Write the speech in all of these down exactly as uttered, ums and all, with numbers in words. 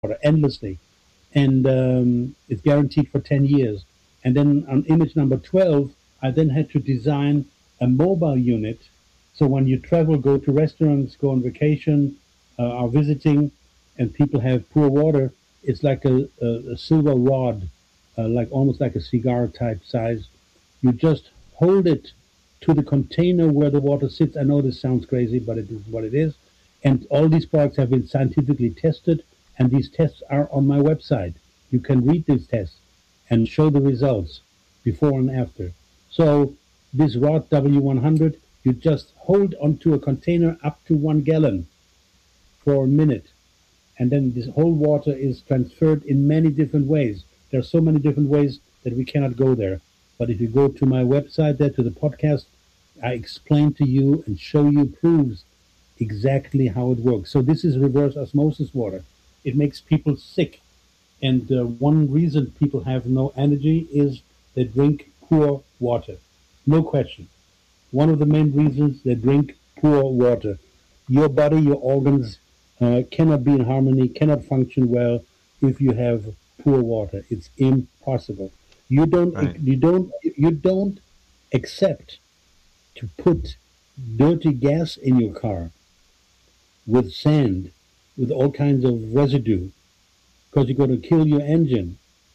water endlessly, and um, it's guaranteed for ten years. And then on image number twelve, I then had to design a mobile unit. So when you travel, go to restaurants, go on vacation, uh, are visiting, and people have poor water, it's like a, a, a silver rod, uh, like almost like a cigar type size. You just hold it to the container where the water sits. I know this sounds crazy, but it is what it is. And all these products have been scientifically tested, and these tests are on my website. You can read these tests and show the results before and after. So this Rod W one hundred, you just hold onto a container up to one gallon for a minute, and then this whole water is transferred in many different ways. There are so many different ways that we cannot go there. But if you go to my website there, to the podcast, I explain to you and show you proofs exactly how it works. So this is reverse osmosis water. It makes people sick. And uh, one reason people have no energy is they drink poor water. No question. One of the main reasons they drink poor water. Your body, your organs uh, cannot be in harmony, cannot function well if you have poor water. It's impossible. You don't, Right. you don't, you don't accept to put dirty gas in your car with sand, with all kinds of residue, because you're going to kill your engine.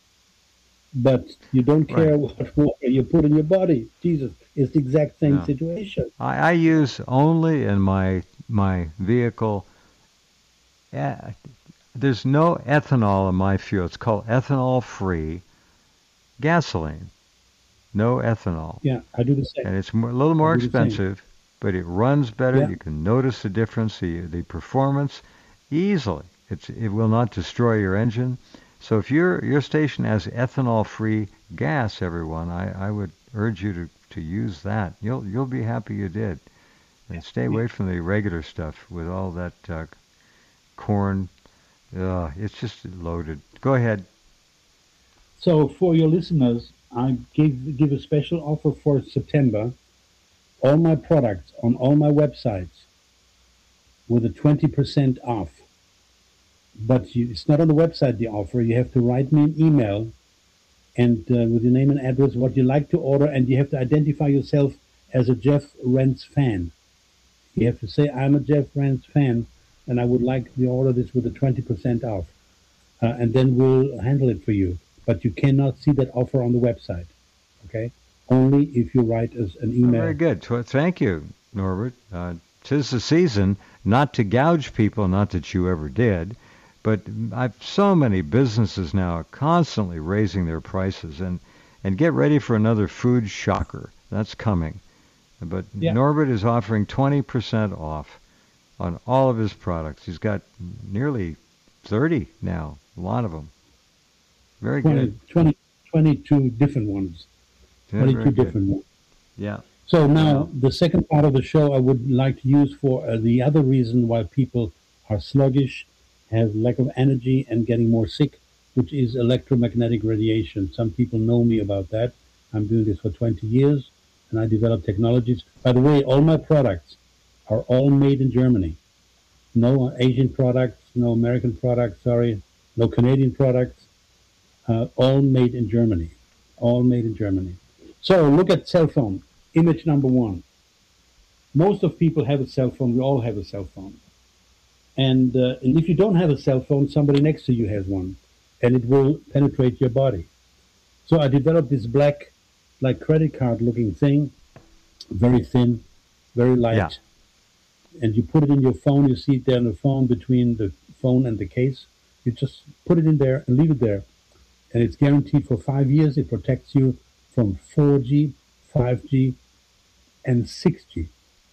But you don't Right. care what water you put in your body. Jesus, it's the exact same No. situation. I, I use only in my my vehicle. Yeah, there's no ethanol in my fuel. It's called ethanol-free gasoline. No ethanol, Yeah, I do the same. and it's more, a little I more do the same. expensive, but it runs better. Yeah, You can notice the difference, the the performance easily. It's it will not destroy your engine. So if your your station has ethanol-free gas, everyone, I, I would urge you to, to use that. You'll you'll be happy you did, and stay yeah. away from the regular stuff with all that uh, corn. Uh, it's just loaded. Go ahead. So for your listeners, I give give a special offer for September. All my products on all my websites with a twenty percent off. But you, it's not on the website, the offer. You have to write me an email and uh, with your name and address what you like to order, and you have to identify yourself as a Jeff Renz fan. You have to say, I'm a Jeff Renz fan, and I would like to order this with a twenty percent off. Uh, and then we'll handle it for you. But you cannot see that offer on the website, okay? Only if you write us an Oh, very email. good. Tw- Thank you, Norbert. Uh, 'tis the season not to gouge people, not that you ever did, but I've so many businesses now are constantly raising their prices, and and get ready for another food shocker that's coming. But Yeah, Norbert is offering twenty percent off on all of his products. He's got nearly thirty now, a lot of them. Very twenty, good. twenty, twenty-two different ones. Yeah, very twenty-two good. different ones. Yeah. So now Well, the second part of the show I would like to use for uh, the other reason why people are sluggish, have lack of energy, and getting more sick, which is electromagnetic radiation. Some people know me about that. I'm doing this for twenty years, and I develop technologies. By the way, all my products are all made in Germany. No Asian products, no American products, sorry, no Canadian products, uh, all made in Germany. All made in Germany. So look at cell phone. Image number one. Most of people have a cell phone. We all have a cell phone. And, uh, and if you don't have a cell phone, somebody next to you has one, and it will penetrate your body. So I developed this black, like credit card looking thing, very thin, very yeah. light, and you put it in your phone. You see it there on the phone between the phone and the case. You just put it in there and leave it there, and it's guaranteed for five years. It protects you from four G, five G, and six G.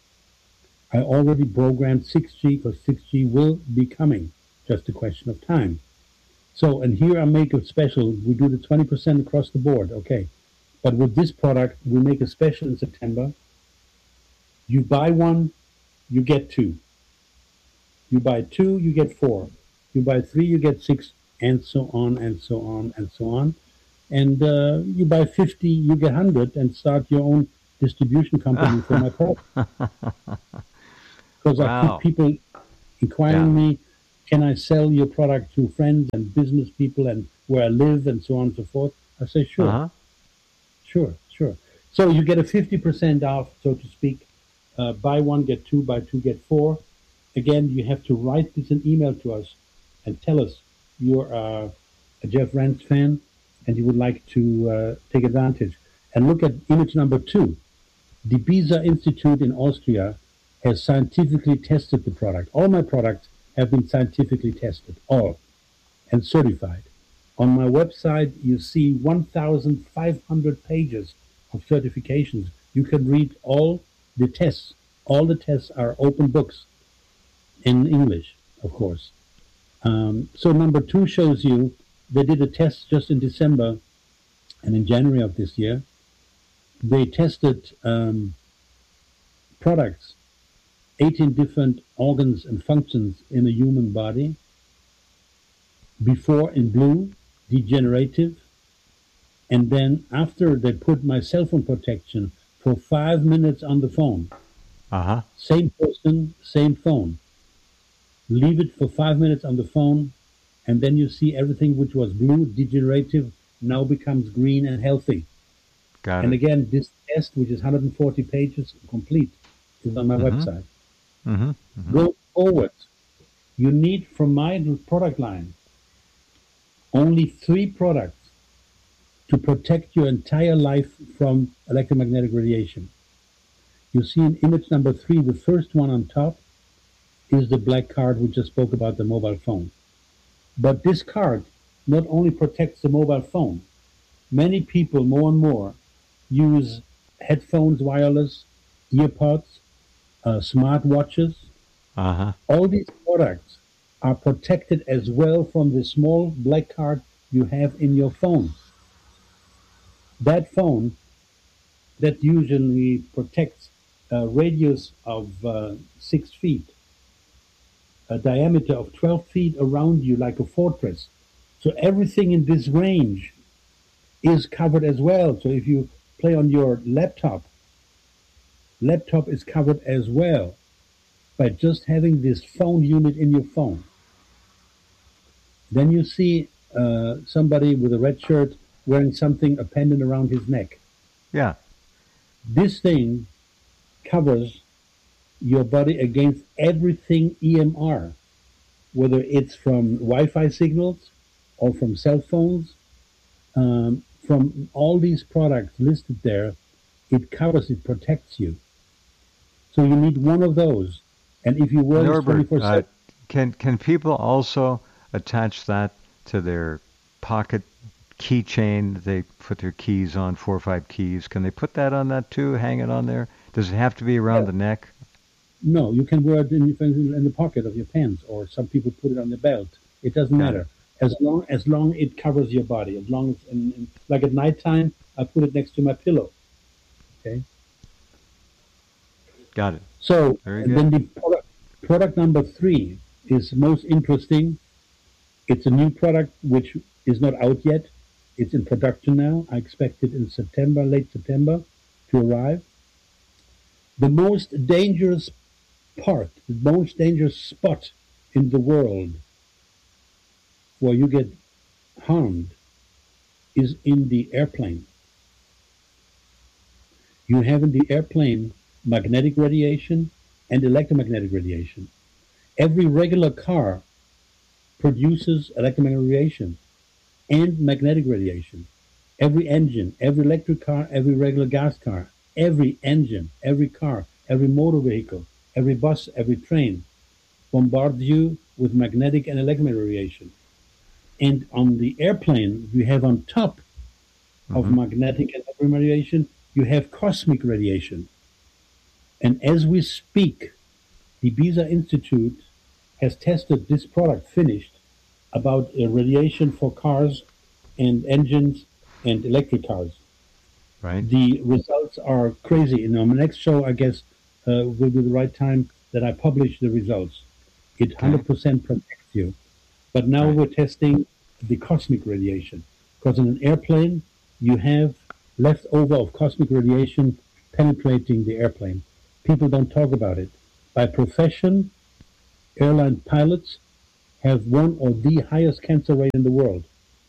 I already programmed six G because six G will be coming, just a question of time. So, and here I make a special. We do the twenty percent across the board, okay. But with this product, we make a special in September. You buy one, you get two. You buy two, you get four. You buy three, you get six, and so on, and so on, and so on. And uh, you buy fifty, you get one hundred, and start your own distribution company for my product. Because I keep Wow. people Yeah. inquiring me. can I sell your product to friends and business people and where I live and so on and so forth? I say, sure, Uh-huh. sure, sure. So you get a fifty percent off, so to speak. Uh, buy one, get two, buy two, get four. Again, you have to write this an email to us and tell us you're uh, a Jeff Rance fan and you would like to uh, take advantage. And look at image number two. The BISA Institute in Austria has scientifically tested the product. All my products have been scientifically tested, all, and certified. On my website, you see one thousand five hundred pages of certifications. You can read all the tests. All the tests are open books in English, of course. Um, so number two shows you they did a test just in December and in January of this year. They tested um, products, eighteen different organs and functions in a human body. Before in blue, degenerative, and then after they put my cell phone protection for five minutes on the phone. Uh-huh. Same person, same phone. Leave it for five minutes on the phone, and then you see everything which was blue, degenerative, now becomes green and healthy. Got And it. again, this test, which is one hundred forty pages complete, is on my Mm-hmm. website. Mm-hmm. Mm-hmm. Go forward. You need, from my product line, only three products to protect your entire life from electromagnetic radiation. You see in image number three, the first one on top is the black card we just spoke about, the mobile phone. But this card not only protects the mobile phone, many people more and more use headphones, wireless, earpods, uh, smart watches. Uh-huh. All these products are protected as well from the small black card you have in your phone. That phone that usually protects a radius of uh, six feet, a diameter of twelve feet around you like a fortress. So everything in this range is covered as well. So if you play on your laptop, laptop is covered as well by just having this phone unit in your phone. Then you see uh, somebody with a red shirt wearing something, a pendant around his neck. Yeah. This thing covers your body against everything E M R, whether it's from Wi-Fi signals or from cell phones, um, from all these products listed there, it covers, it protects you. So you need one of those. And if you wear this Norbert, twenty-four uh, seven, can can people also attach that to their pocket keychain? They put their keys on, four or five keys. Can they put that on that too? Hang it on there? Does it have to be around yeah, the neck? no, you can wear it in, in the pocket of your pants, or some people put it on the belt. It doesn't Got it. matter. As long as long it covers your body, as long as, in, in, like at nighttime, I put it next to my pillow. Okay. Got it. So Very and then good. the product, product number three is most interesting. It's a new product which is not out yet. It's in production now. I expect it in September, late September, to arrive. The most dangerous part, the most dangerous spot in the world where you get harmed is in the airplane. You have in the airplane magnetic radiation and electromagnetic radiation. Every regular car produces electromagnetic radiation and magnetic radiation. Every engine, every electric car, every regular gas car, every engine, every car, every motor vehicle, every bus, every train bombards you with magnetic and electromagnetic radiation. And on the airplane, you have on top of Mm-hmm. magnetic and electromagnetic radiation, you have cosmic radiation. And as we speak, the BISA Institute has tested this product finished about uh, radiation for cars and engines and electric cars. Right. The results are crazy. In our next show, I guess, uh, will be the right time that I publish the results. It Okay. one hundred percent protects you. But now Right. we're testing the cosmic radiation. Because in an airplane, you have leftover of cosmic radiation penetrating the airplane. People don't talk about it. By profession, airline pilots have one or the highest cancer rate in the world.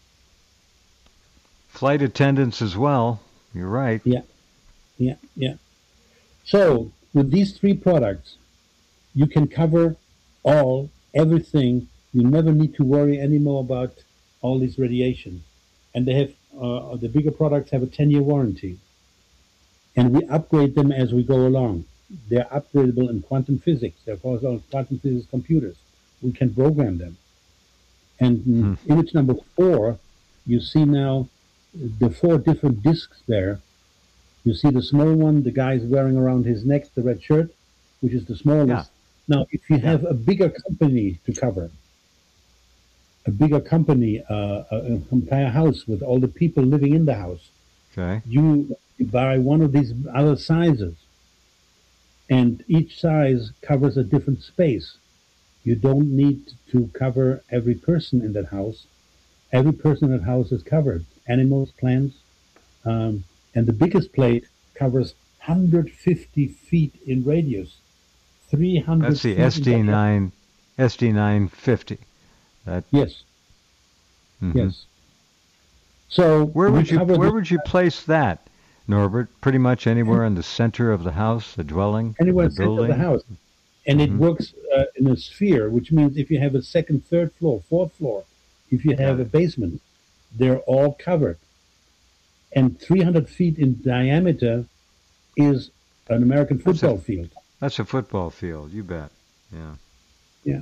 Flight attendants as well. You're right. Yeah, yeah, yeah. So with these three products, you can cover all, everything. You never need to worry anymore about all these radiation. And they have, uh, the bigger products have a ten-year warranty. And we upgrade them as we go along. They're upgradable in quantum physics. They're called quantum physics computers. We can program them. And Hmm. image number four, you see now the four different discs there. You see the small one, the guy is wearing around his neck the red shirt, which is the smallest. Yeah. Now, if you Yeah. have a bigger company to cover, a bigger company, uh, an entire house with all the people living in the house, Okay. you buy one of these other sizes, and each size covers a different space. You don't need to cover every person in that house. Every person in that house is covered. Animals, plants, um, and the biggest plate covers one hundred fifty feet in radius, three hundred That's the feet in S D nine, S D nine fifty. That. Yes, Mhm. yes. So Where we would you cover Where the- would you place that, Norbert? Pretty much anywhere in the center of the house, the dwelling, anywhere the in the center of building. the house. And Mhm. it works uh, in a sphere, which means if you have a second, third floor, fourth floor, if you have Got a it. basement, they're all covered. And three hundred feet in diameter is an American That's a- football field. That's a football field. You bet. Yeah. Yeah.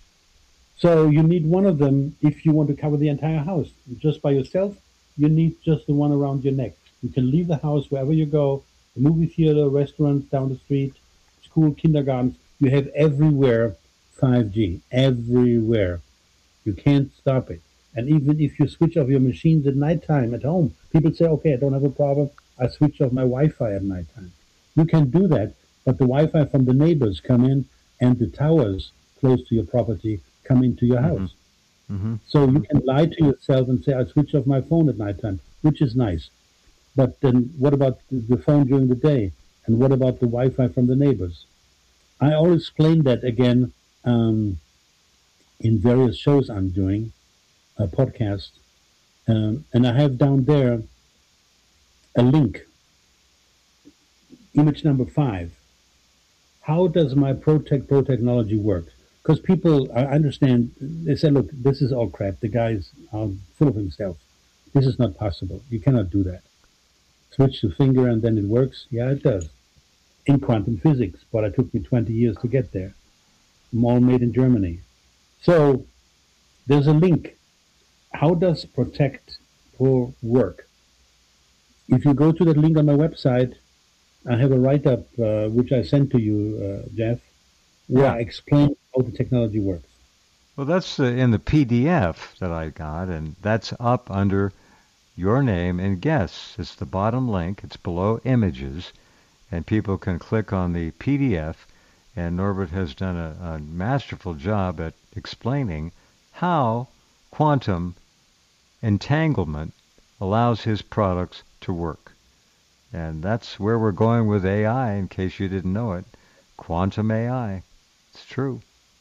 So you need one of them if you want to cover the entire house. Just by yourself, you need just the one around your neck. You can leave the house wherever you go, the movie theater, restaurants down the street, school, kindergartens. You have everywhere five G, everywhere. You can't stop it. And even if you switch off your machines at nighttime at home, people say, okay, I don't have a problem. I switch off my Wi-Fi at nighttime. You can do that, but the Wi-Fi from the neighbors come in and the towers close to your property come into your house. Mm-hmm. So you can lie to yourself and say, I switch off my phone at nighttime, which is nice. But then what about the phone during the day? And what about the Wi-Fi from the neighbors? I always explain that again um, in various shows I'm doing, a podcast. Um, and I have down there a link, image number five. How does my Protect Pro technology work? Because people, I understand, they say, look, this is all crap. The guy's um, full of himself. This is not possible. You cannot do that. Switch the finger and then it works. Yeah, it does. In quantum physics, but it took me twenty years to get there. I'm all made in Germany. So there's a link. How does Protect Pro work? If you go to that link on my website, I have a write-up uh, which I sent to you, uh, Jeff, where Yeah. I explain how the technology works. Well, that's uh, in the P D F that I got, and that's up under your name and guests. It's the bottom link. It's below images, and people can click on the P D F, and Norbert has done a, a masterful job at explaining how quantum entanglement allows his products to work. And that's where we're going with A I, in case you didn't know it. Quantum A I. It's true.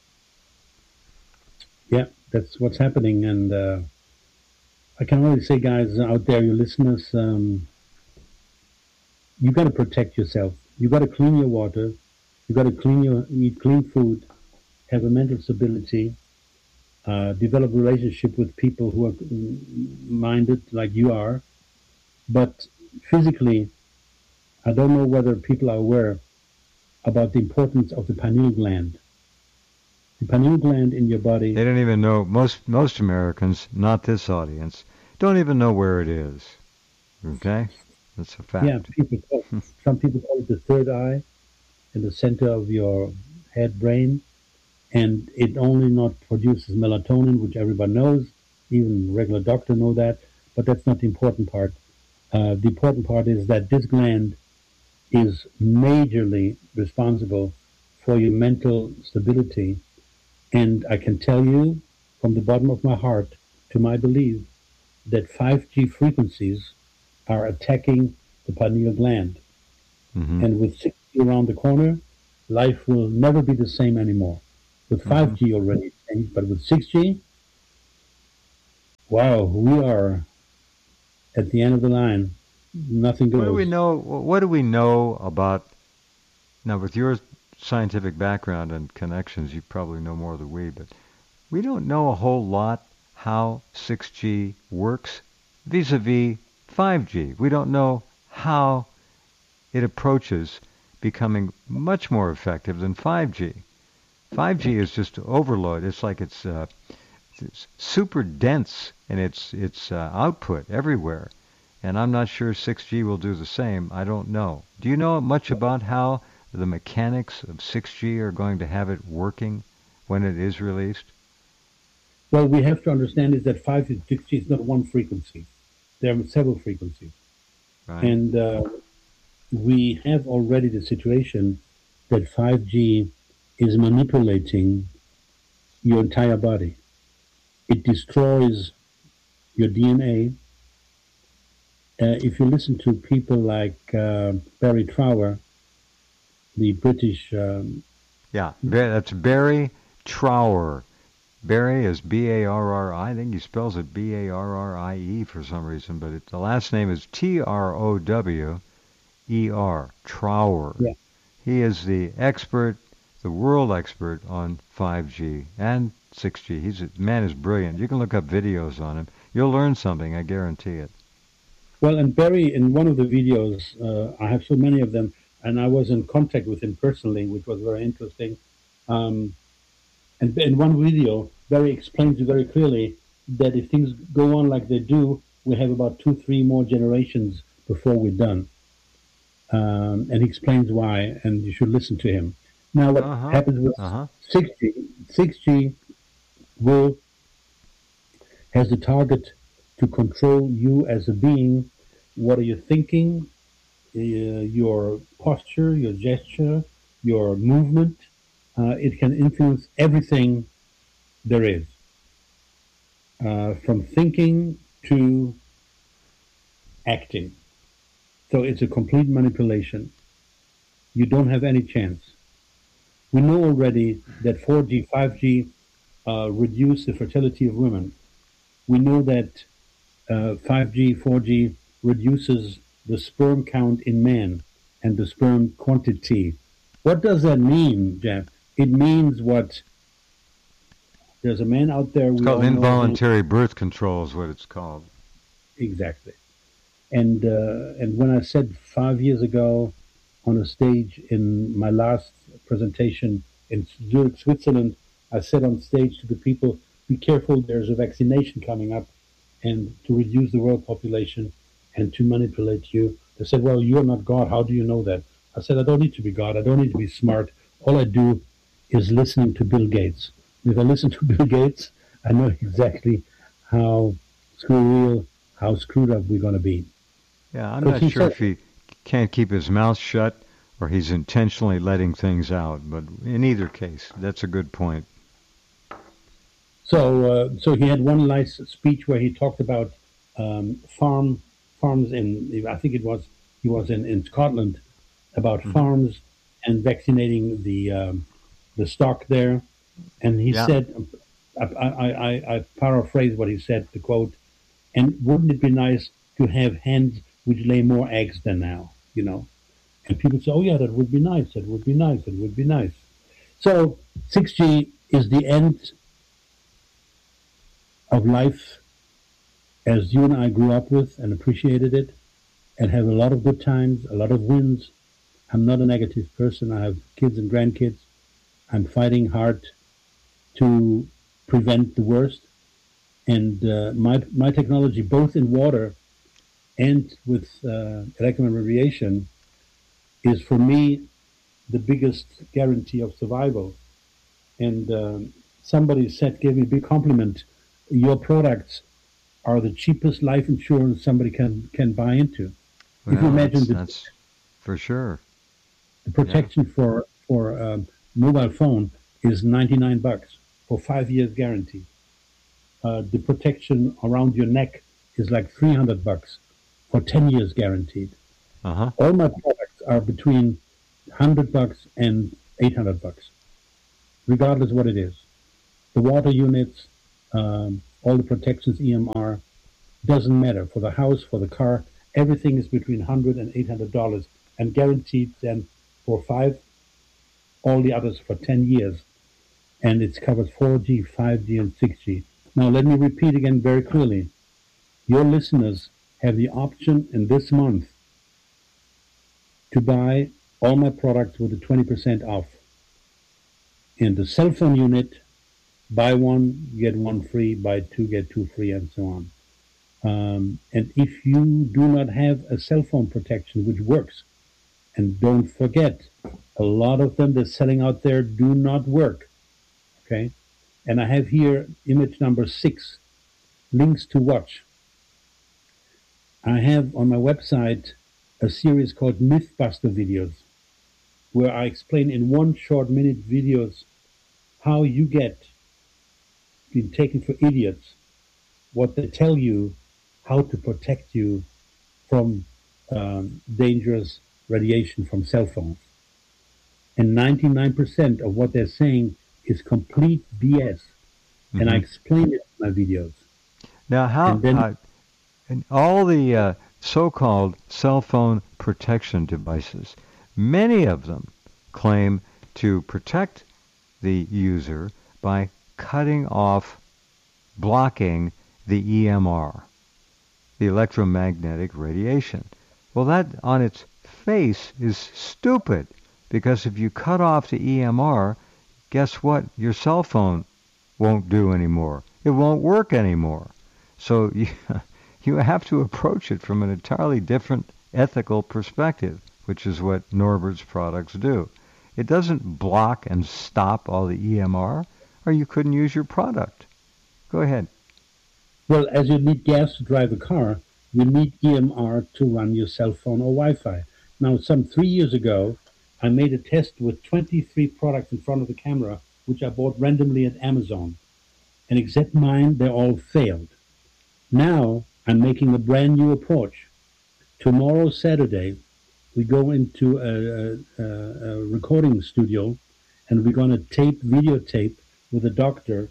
Yeah, that's what's happening. And uh, I can only say, guys out there, you listeners, um, you got to protect yourself. You got to clean your water. You got to clean your eat clean food. Have a mental stability. Uh, develop a relationship with people who are minded like you are. But physically, I don't know whether people are aware about the importance of the pineal gland. The pineal gland in your body. They don't even know, most most Americans, not this audience, don't even know where it is. Okay? That's a fact. Yeah, people call, some people call it the third eye in the center of your head brain. And it only not produces melatonin, which everybody knows. Even regular doctor know that. But that's not the important part. Uh, the important part is that this gland is majorly responsible for your mental stability. And I can tell you from the bottom of my heart, to my belief, that five G frequencies are attacking the pineal gland. Mm-hmm. And with six G around the corner, life will never be the same anymore. With five G already, change. But with six G, wow, we are at the end of the line. Nothing What do we goes. know? What do we know about now? With your scientific background and connections, you probably know more than we, but we don't know a whole lot how six G works vis-a-vis five G. We don't know how it approaches becoming much more effective than five G. five G is just overload. It's like it's, uh, it's super dense in its its uh, output everywhere. And I'm not sure six G will do the same. I don't know. Do you know much about how the mechanics of six G are going to have it working when it is released? Well, we have to understand is that five and six G is not one frequency. There are several frequencies. Right. And uh, we have already the situation that five G is manipulating your entire body. It destroys your D N A. Uh, if you listen to people like uh, Barry Trower, the British. Um, Yeah, that's Barry Trower. Barry is B A R R I. I think he spells it B A R R I E for some reason, but it, the last name is T R O W E R, Trower. yeah. He is the expert, the world expert on five G and six G. He's a, the man is brilliant. You can look up videos on him. You'll learn something, I guarantee it. Well, and Barry, in one of the videos, uh, I have so many of them, and I was in contact with him personally, which was very interesting. Um, and in one video, Barry explains very clearly that if things go on like they do, we have about two, three more generations before we're done. Um, and he explains why, and you should listen to him. Now, what Uh-huh. happens with Uh-huh. six G? six G will has the target to control you as a being. What are you thinking? Uh, your posture, your gesture, your movement. Uh, it can influence everything there is, uh, from thinking to acting. So it's a complete manipulation. You don't have any chance. We know already that four G, five G uh, reduce the fertility of women. We know that uh, five G, four G reduces the sperm count in men and the sperm quantity. What does that mean, Jeff? It means what? There's a man out there. It's We called all know his name. involuntary birth control is what it's called. Exactly. And uh, and when I said five years ago on a stage in my last presentation in Zurich, Switzerland, I said on stage to the people, "Be careful! There's a vaccination coming up, and to reduce the world population and to manipulate you." They said, "Well, you're not God. How do you know that?" I said, "I don't need to be God. I don't need to be smart. All I do is listening to Bill Gates. If I listen to Bill Gates, I know exactly how screw how screwed up we're going to be." Yeah, I'm Because not he sure said, if he can't keep his mouth shut or he's intentionally letting things out, but in either case, that's a good point. so uh, so he had one nice speech where he talked about um, farm farms in, I think it was, he was in, in Scotland, about Mm-hmm. farms and vaccinating the um, the stock there. And he Yeah. said, I, I, I, I paraphrase what he said, the quote, "And wouldn't it be nice to have hens which lay more eggs than now, you know?" And people say, "Oh yeah, that would be nice, that would be nice, that would be nice." So six G is the end of life as you and I grew up with and appreciated it and have a lot of good times, a lot of wins. I'm not a negative person. I have kids and grandkids. I'm fighting hard to prevent the worst. And uh, my, my technology, both in water and with uh, electromagnetic radiation, is for me the biggest guarantee of survival. And um, somebody said, gave me a big compliment. Your products are the cheapest life insurance somebody can, can buy into. If you Well, imagine that's the, that's for sure. the Yeah. protection for for um, mobile phone is ninety-nine bucks for five years guarantee. Uh, the protection around your neck is like three hundred bucks for ten years guaranteed. Uh-huh. All my products are between one hundred bucks and eight hundred bucks, regardless what it is. The water units, um, all the protections, E M R, doesn't matter. For the house, for the car, everything is between one hundred and eight hundred dollars and guaranteed then for five, all the others for ten years. And it's covered four G, five G, and six G. Now, let me repeat again very clearly. Your listeners have the option in this month to buy all my products with a twenty percent off. In the cell phone unit, buy one, get one free, buy two, get two free, and so on. Um, and if you do not have a cell phone protection, which works, and don't forget, a lot of them that's selling out there do not work. Okay? And I have here image number six, links to watch. I have on my website a series called Mythbuster videos, where I explain in one short minute videos how you get been taken for idiots, what they tell you, how to protect you from um, dangerous radiation from cell phones. And ninety-nine percent of what they're saying is complete B S. Mm-hmm. And I explain it in my videos. Now, how and then, uh, and all the uh, so-called cell phone protection devices, many of them claim to protect the user by cutting off, blocking the E M R, the electromagnetic radiation. Well, that on its face is stupid, because if you cut off the E M R, guess what? Your cell phone won't do anymore. It won't work anymore. So you, you have to approach it from an entirely different ethical perspective, which is what Norbert's products do. It doesn't block and stop all the E M R, or you couldn't use your product. Go ahead. Well, as you need gas to drive a car, you need E M R to run your cell phone or Wi-Fi. Now, some three years ago, I made a test with twenty-three products in front of the camera, which I bought randomly at Amazon. And except mine, they all failed. Now, I'm making a brand new approach. Tomorrow, Saturday, we go into a, a, a recording studio, and we're going to tape, videotape with a doctor,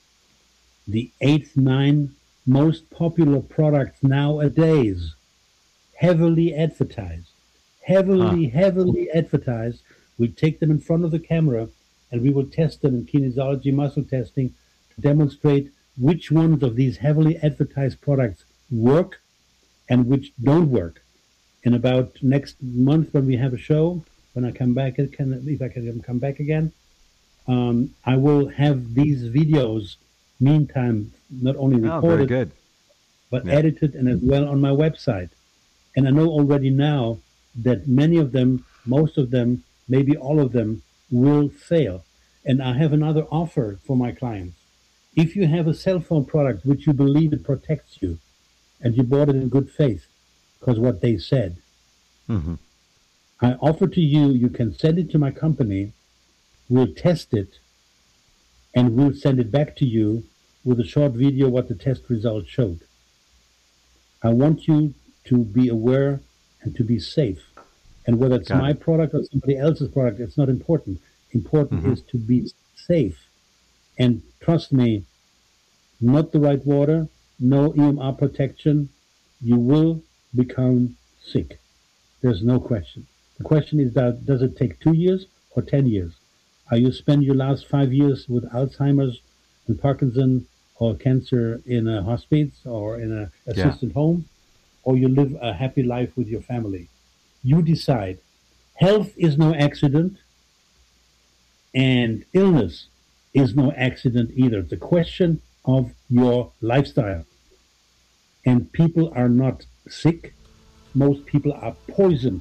the eighth, nine most popular products nowadays, heavily advertised, heavily, huh. heavily advertised. We take them in front of the camera, and we will test them in kinesiology muscle testing to demonstrate which ones of these heavily advertised products work and which don't work. In about next month, when we have a show, when I come back, if I can come back again, um, I will have these videos, meantime, not only recorded, oh, very good. but yeah. edited and as well on my website. And I know already now that many of them, most of them, maybe all of them, will fail. And I have another offer for my clients. If you have a cell phone product which you believe it protects you, and you bought it in good faith, because what they said, mm-hmm. I offer to you, you can send it to my company, we'll test it, and we'll send it back to you with a short video what the test results showed. I want you to be aware and to be safe. And whether it's Got my it. product or somebody else's product, it's not important. Important mm-hmm. is to be safe. And trust me, not the right water, no E M R protection, you will become sick. There's no question. The question is that does it take two years or ten years? Are you spend your last five years with Alzheimer's and Parkinson or cancer in a hospice or in an assisted yeah. home, or you live a happy life with your family? You decide. Health is no accident, and illness is no accident either. It's a question of your lifestyle. And people are not sick. Most people are poisoned.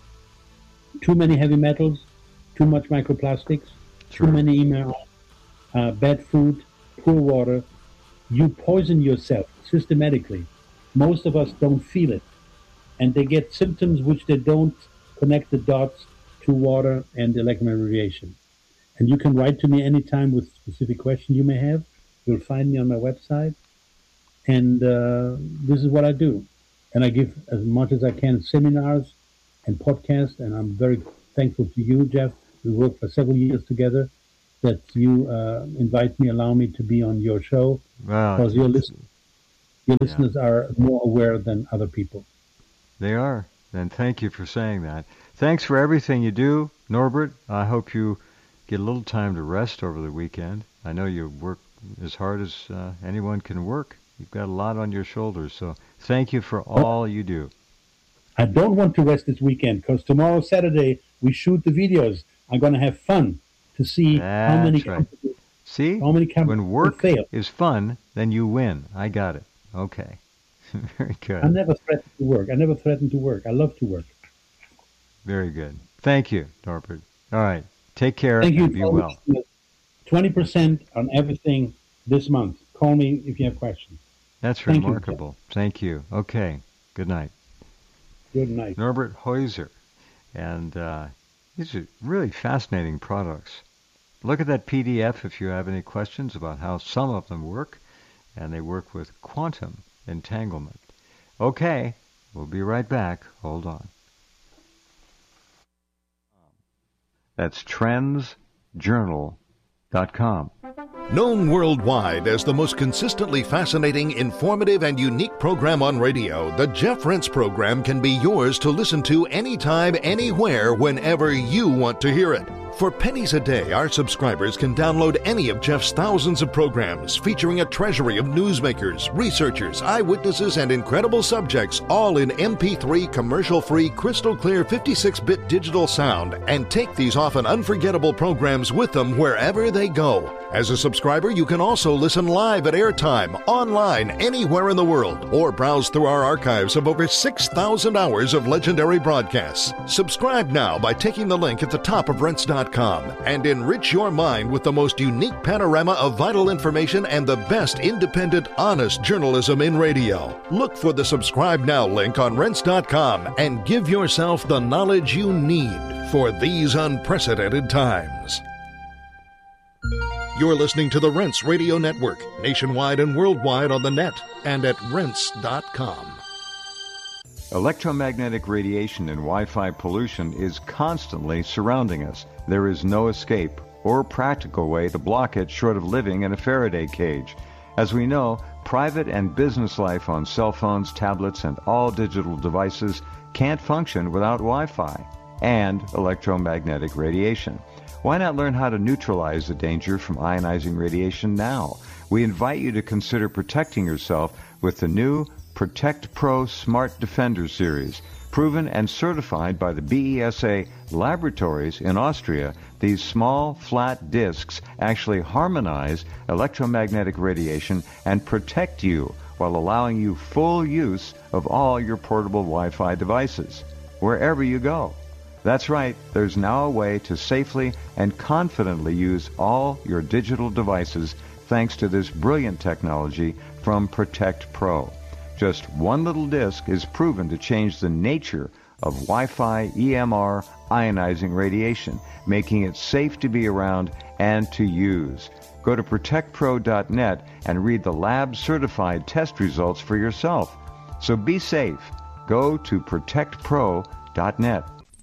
Too many heavy metals, too much microplastics, True. too many emails, uh, bad food, poor water. You poison yourself systematically. Most of us don't feel it. And they get symptoms which they don't connect the dots to water and electromagnetic radiation. And you can write to me anytime with specific questions you may have. You'll find me on my website. And uh, this is what I do. And I give as much as I can seminars and podcasts. And I'm very thankful to you, Jeff. We worked for several years together. that you uh, invite me, allow me to be on your show, Well, because your, listen, your yeah. listeners are more aware than other people. They are, and thank you for saying that. Thanks for everything you do, Norbert. I hope you get a little time to rest over the weekend. I know you work as hard as uh, anyone can work. You've got a lot on your shoulders, so thank you for all you do. I don't want to rest this weekend, because tomorrow, Saturday, we shoot the videos. I'm going to have fun to see That's how many right. companies, See, how many companies when work fail. is fun, then you win. I got it. Okay. Very good. I never threaten to work. I never threaten to work. I love to work. Very good. Thank you, Norbert. All right. Take care Thank you. and be well. twenty percent on everything this month. Call me if you have questions. That's Thank you. remarkable. Thank you. Okay. Good night. Good night. Norbert Heuser. And uh, these are really fascinating products. Look at that P D F if you have any questions about how some of them work. And they work with quantum entanglement. Okay. We'll be right back. Hold on. That's trends journal dot com. Known worldwide as the most consistently fascinating, informative, and unique program on radio, the Jeff Rense program can be yours to listen to anytime, anywhere, whenever you want to hear it. For pennies a day, our subscribers can download any of Jeff's thousands of programs featuring a treasury of newsmakers, researchers, eyewitnesses, and incredible subjects, all in M P three commercial-free, crystal-clear fifty-six bit digital sound, and take these often unforgettable programs with them wherever they go. As a subscriber, you can also listen live at airtime, online, anywhere in the world, or browse through our archives of over six thousand hours of legendary broadcasts. Subscribe now by taking the link at the top of Rense dot com and enrich your mind with the most unique panorama of vital information and the best independent, honest journalism in radio. Look for the Subscribe Now link on Rense dot com and give yourself the knowledge you need for these unprecedented times. You're listening to the Rense Radio Network, nationwide and worldwide on the net and at Rense dot com. Electromagnetic radiation and Wi-Fi pollution is constantly surrounding us. There is no escape or practical way to block it short of living in a Faraday cage. As we know, private and business life on cell phones, tablets, and all digital devices can't function without Wi-Fi and electromagnetic radiation. Why not learn how to neutralize the danger from ionizing radiation now? We invite you to consider protecting yourself with the new Protect Pro Smart Defender series. Proven and certified by the B E S A laboratories in Austria, these small, flat discs actually harmonize electromagnetic radiation and protect you while allowing you full use of all your portable Wi-Fi devices, wherever you go. That's right, there's now a way to safely and confidently use all your digital devices thanks to this brilliant technology from Protect Pro. Just one little disc is proven to change the nature of Wi-Fi E M R ionizing radiation, making it safe to be around and to use. Go to protect pro dot net and read the lab-certified test results for yourself. So be safe. Go to protect pro dot net.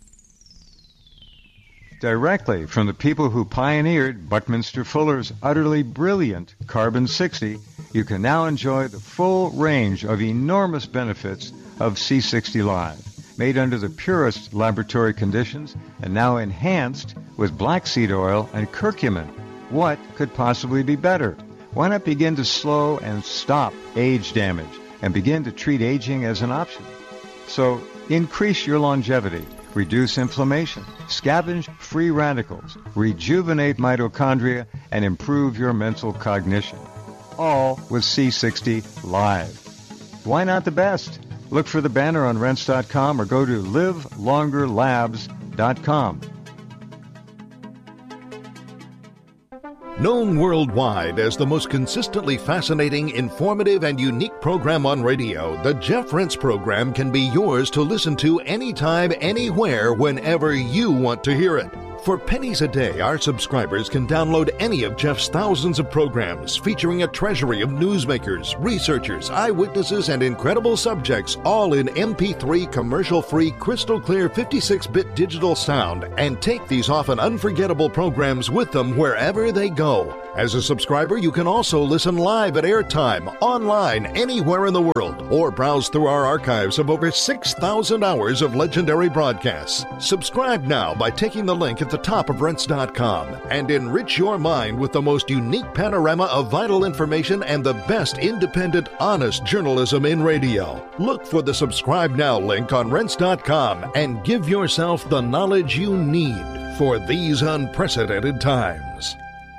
Directly from the people who pioneered Buckminster Fuller's utterly brilliant Carbon sixty, you can now enjoy the full range of enormous benefits of C sixty Live, made under the purest laboratory conditions and now enhanced with black seed oil and curcumin. What could possibly be better? Why not begin to slow and stop age damage and begin to treat aging as an option? So increase your longevity, reduce inflammation, scavenge free radicals, rejuvenate mitochondria, and improve your mental cognition. All with C sixty Live. Why not the best? Look for the banner on Rense dot com or go to live longer labs dot com. Known worldwide as the most consistently fascinating, informative, and unique program on radio, the Jeff Rense program can be yours to listen to anytime, anywhere, whenever you want to hear it. For pennies a day, our subscribers can download any of Jeff's thousands of programs featuring a treasury of newsmakers, researchers, eyewitnesses, and incredible subjects, all in M P three commercial-free, crystal-clear fifty-six bit digital sound, and take these often unforgettable programs with them wherever they go. As a subscriber, you can also listen live at airtime, online, anywhere in the world, or browse through our archives of over six thousand hours of legendary broadcasts. Subscribe now by taking the link at the top of rense dot com and enrich your mind with the most unique panorama of vital information and the best independent, honest journalism in radio. Look for the Subscribe Now link on rense dot com and give yourself the knowledge you need for these unprecedented times.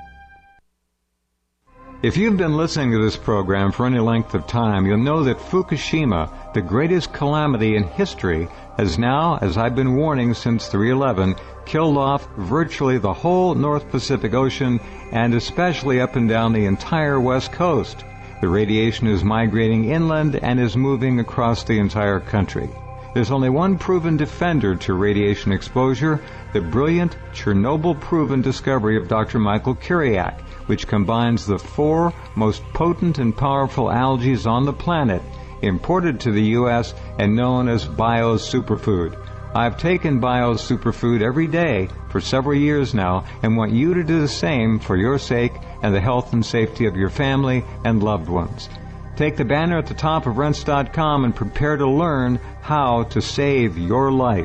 If you've been listening to this program for any length of time, you'll know that Fukushima, the greatest calamity in history, has now, as I've been warning since three eleven, killed off virtually the whole North Pacific Ocean and especially up and down the entire West Coast. The radiation is migrating inland and is moving across the entire country. There's only one proven defender to radiation exposure, the brilliant Chernobyl-proven discovery of Doctor Michael Kiriak, which combines the four most potent and powerful algae on the planet, imported to the U S and known as Bio's Superfood. I've taken Bio's Superfood every day for several years now and want you to do the same for your sake and the health and safety of your family and loved ones. Take the banner at the top of rense dot com and prepare to learn how to save your life.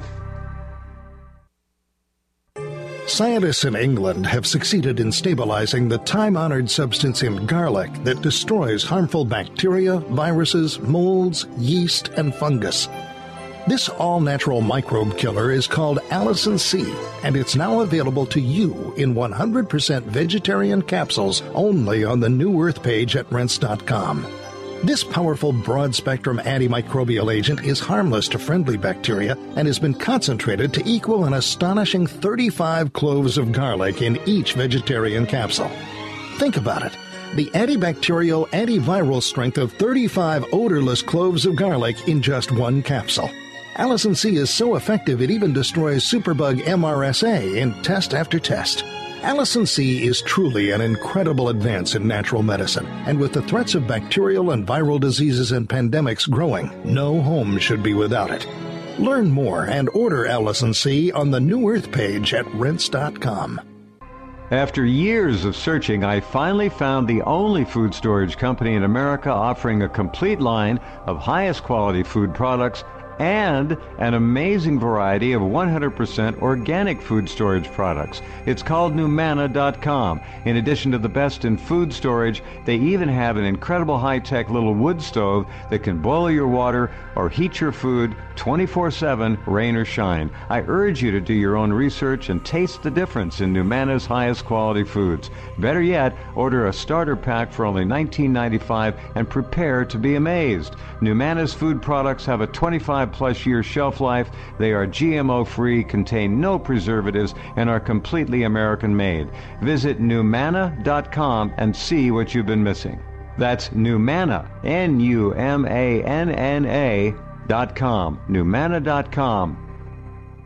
Scientists in England have succeeded in stabilizing the time-honored substance in garlic that destroys harmful bacteria, viruses, molds, yeast, and fungus. This all-natural microbe killer is called Allicin C, and it's now available to you in one hundred percent vegetarian capsules only on the New Earth page at rense dot com. This powerful broad-spectrum antimicrobial agent is harmless to friendly bacteria and has been concentrated to equal an astonishing thirty-five cloves of garlic in each vegetarian capsule. Think about it. The antibacterial, antiviral strength of thirty-five odorless cloves of garlic in just one capsule. Allicin C is so effective it even destroys superbug M R S A in test after test. Allicin C is truly an incredible advance in natural medicine, and with the threats of bacterial and viral diseases and pandemics growing, no home should be without it. Learn more and order Allicin C on the New Earth page at rense dot com. After years of searching, I finally found the only food storage company in America offering a complete line of highest quality food products and an amazing variety of one hundred percent organic food storage products. It's called Numana dot com. In addition to the best in food storage, they even have an incredible high-tech little wood stove that can boil your water or heat your food twenty-four seven, rain or shine. I urge you to do your own research and taste the difference in Numana's highest quality foods. Better yet, order a starter pack for only nineteen ninety-five dollars and prepare to be amazed. Numana's food products have a twenty-five plus year shelf life. They are G M O free, contain no preservatives, and are completely American made. Visit Numana dot com and see what you've been missing. That's Numana, N U M A N N A dot com, Numana dot com.